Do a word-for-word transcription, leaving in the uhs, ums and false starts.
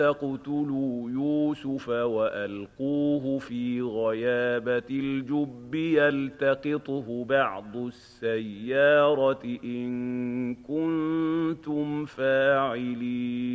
تقتلوا يوسف وألقوه في غيابة الجب يلتقطه بعض السيارة إن كنتم فاعلين